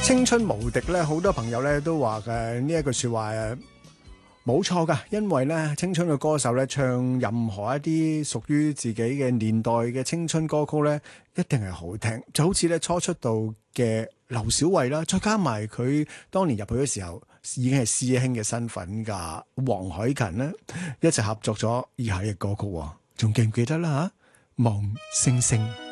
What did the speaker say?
青春無敵咧，好多朋友咧都話嘅呢一句說話冇錯噶，因為咧青春嘅歌手咧唱任何一啲屬於自己嘅年代嘅青春歌曲咧，一定係好聽。就好似咧初出道嘅劉小慧啦，再加埋佢當年入去嘅時候已經係師兄嘅身份噶，黃凱芹呢，一齊合作咗以下嘅歌曲，仲記唔記得啦吓？望星星。